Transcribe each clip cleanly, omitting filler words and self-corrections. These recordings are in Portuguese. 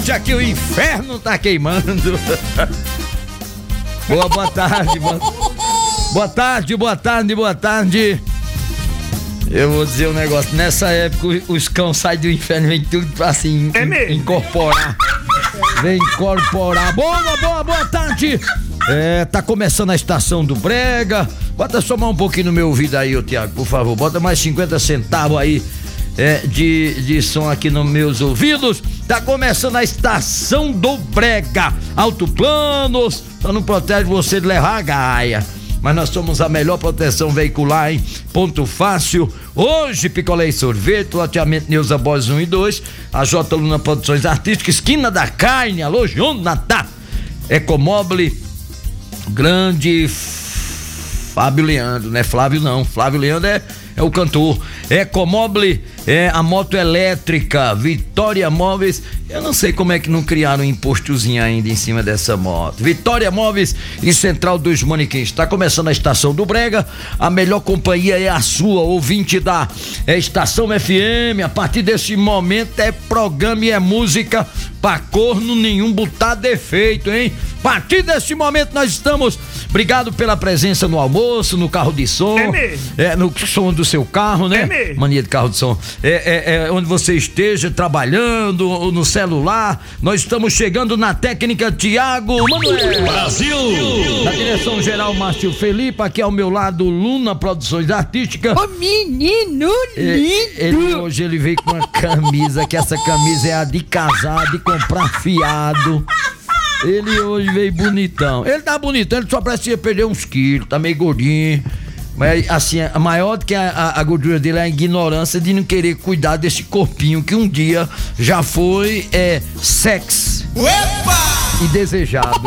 Hoje aqui o inferno tá queimando. Boa tarde, boa tarde. Eu vou dizer um negócio, nessa época os cães saem do inferno, vem tudo assim, incorporar. Vem incorporar. Boa tarde. Tá começando a estação do Brega. Bota só mais um pouquinho no meu ouvido aí, ô Tiago, por favor. Bota mais 50 centavos aí de som aqui nos meus ouvidos. Tá começando a estação do Brega. Autoplanos, só não protege você de levar a gaia. Mas nós somos a melhor proteção veicular, hein? Ponto Fácil. Hoje, picolé e sorvete, loteamento Neuza Borges 1 e 2, a J. Luna Produções Artísticas, esquina da carne, alô, Jonathan. Ecomobile, grande Fábio Leandro, não é Flávio não, Flávio Leandro é o cantor. Ecomobile, a moto elétrica, Vitória Móveis. Eu não sei como é que não criaram um impostozinho ainda em cima dessa moto. Vitória Móveis e Central dos Manequins. Tá começando a estação do Brega. A melhor companhia é a sua, ouvinte da Estação FM. A partir desse momento é programa e é música pra corno nenhum botar defeito, hein? A partir desse momento nós estamos. Obrigado pela presença no almoço, no carro de som. No som do seu carro, né? Mania de carro de som. Onde você esteja trabalhando, no celular. Nós estamos chegando na técnica Tiago Manuel Brasil. Na direção geral Márcio Felipe, aqui ao meu lado Luna Produções Artísticas. Ô menino lindo. Hoje ele veio com uma camisa, que essa camisa é a de casar, de comprar fiado. Ele hoje veio bonitão. Ele tá bonitão, ele só precisa perder uns quilos, tá meio gordinho. Mas assim, maior do que a gordura dele é a ignorância de não querer cuidar desse corpinho que um dia já foi sexy e desejado.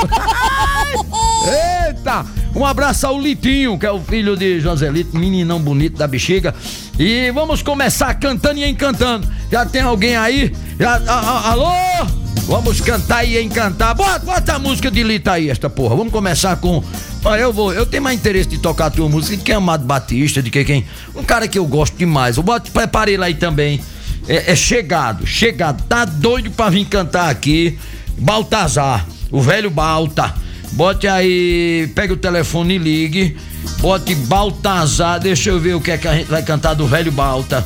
Eita! Um abraço ao Litinho, que é o filho de Joselito, meninão bonito da bexiga. E vamos começar cantando e encantando. Já tem alguém aí? Alô? Vamos cantar e encantar. Bota a música de Lita aí, esta porra. Vamos começar com... Eu tenho mais interesse de tocar a tua música de quem é Amado Batista, de quem? Um cara que eu gosto demais. Eu preparei lá aí também. Chegado. Tá doido pra vir cantar aqui. Baltazar, o velho Balta. Bote aí, pega o telefone e ligue. Bote Baltazar, deixa eu ver o que é que a gente vai cantar do velho Balta.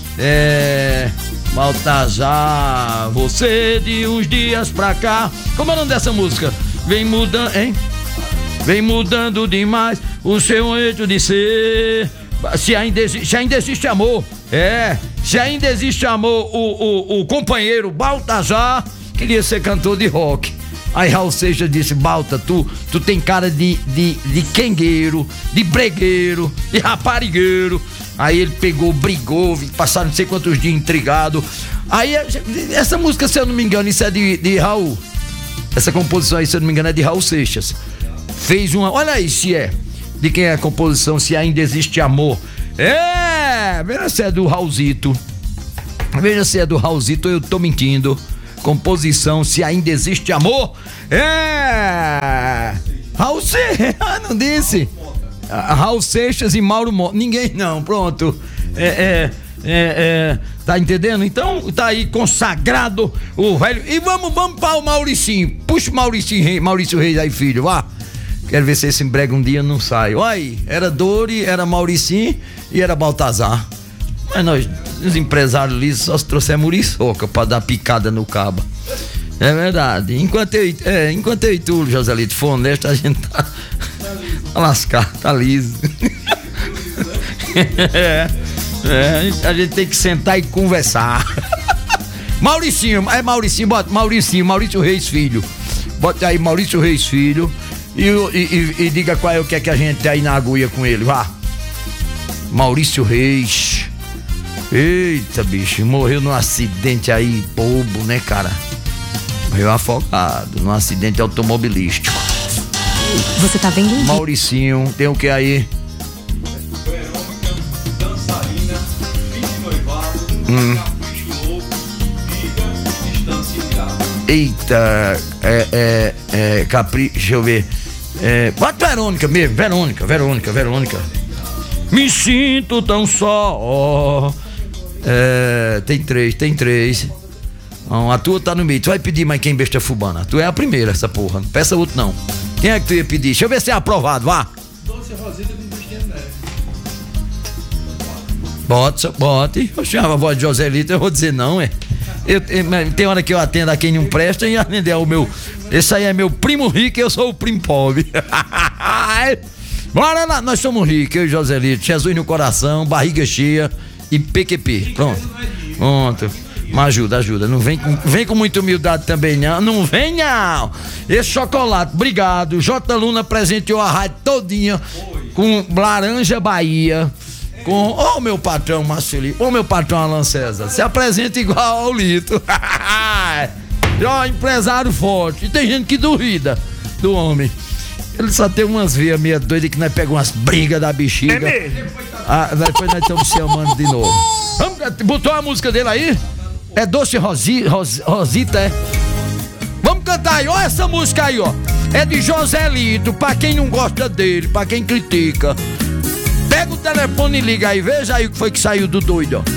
Baltazar, você de uns dias pra cá. Como é o nome dessa música? Vem mudando, hein? Vem mudando demais o seu jeito de ser. Se ainda existe amor. Se ainda existe amor, o companheiro Baltazar queria ser cantor de rock. Aí Raul Seixas disse: Balta, tu tem cara de quengueiro, de bregueiro, de raparigueiro. Aí ele brigou, passaram não sei quantos dias intrigado. Aí essa música, se eu não me engano, isso é de Raul. Essa composição aí, se eu não me engano, é de Raul Seixas. Fez uma, olha aí se é de quem é a composição, se ainda existe amor. Veja se é do Raulzito. Veja se é do Raulzito, eu tô mentindo. Composição, se ainda existe amor. Raul Seixas, não disse? Raul Seixas e Mauro Mota. Ninguém não, pronto. Tá entendendo? Então tá aí consagrado o velho. E vamos para o Mauricinho. Puxa o Maurício Reis aí, filho, vá. Quero ver se esse embrega um dia não sai. Olha aí, era Dori, era Mauricinho e era Baltazar. Mas nós, os empresários lisos, só se trouxer muriçoca pra dar picada no cabo. É verdade. Enquanto eu e tu, Joselito, for honesto, a gente tá lascado, tá liso. A gente tem que sentar e conversar. Mauricinho, bota Maurício Reis Filho. Bota aí Maurício Reis Filho e diga qual é o que é que a gente tem aí na agulha com ele, vá. Maurício Reis. Eita, bicho, morreu num acidente aí bobo, né, cara? Morreu afogado num acidente automobilístico. Você tá vendo? Mauricinho, tem o que aí? Dançarina, fim de noivado, capricho louco, vida, distância e grado. Eita, capricho, deixa eu ver. Bota Verônica mesmo, Verônica. Me sinto tão só. Tem três. Não, a tua tá no meio. Tu vai pedir mais quem besta fubana? Tu é a primeira, essa porra. Não peça outro, não. Quem é que tu ia pedir? Deixa eu ver se é aprovado, vá. Doce Rosita com Cristiano Neves. Bote. Eu chamo a voz de Joselito, eu vou dizer não, é. Tem hora que eu atendo a quem não presta e atender ao meu. Esse aí é meu primo rico e eu sou o primo pobre. Bora lá, nós somos ricos, eu e Joselito. Jesus no coração, barriga cheia e PQP. Pronto. Mas ajuda. Não vem com muita humildade também, não. Não vem, não. Esse chocolate, obrigado. J. Luna presenteou a rádio todinha com laranja Bahia. Com meu patrão Marcelino, meu patrão Alan César. Se apresenta igual ao Lito. Empresário forte. E tem gente que duvida do homem. Ele só tem umas veias meio doidas que nós pegamos umas brigas da bexiga. É mesmo? Depois nós estamos se amando de novo. Botou a música dele aí? É Doce Rosita, é? Vamos cantar aí, ó, essa música aí, ó. É de Joselito, pra quem não gosta dele, pra quem critica. Pega o telefone e liga aí, veja aí o que foi que saiu do doido, ó.